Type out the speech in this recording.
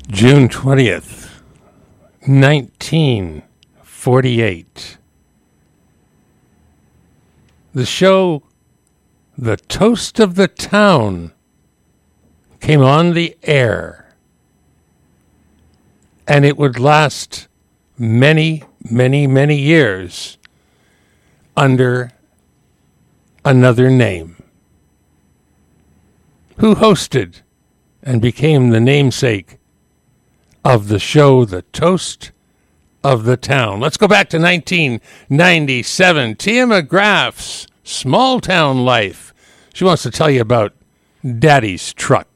June 20th, 1948. The show The Toast of the Town came on the air, and it would last many, many, many years under another name. Who hosted and became the namesake of the show The Toast of the Town? Let's go back to 1997. Tia McGrath's Small Town Life. She wants to tell you about Daddy's Truck.